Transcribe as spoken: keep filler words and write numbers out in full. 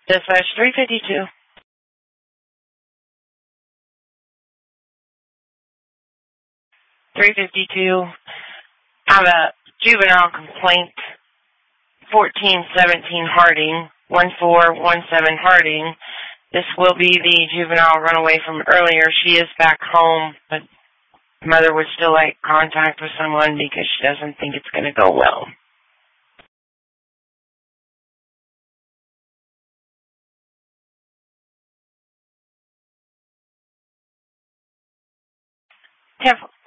Dispatch three fifty-two. three fifty-two. I have a juvenile complaint. fourteen seventeen Harding. one four one seven Harding. This will be the juvenile runaway from earlier. She is back home, but mother would still like contact with someone because she doesn't think it's going to go well. Careful.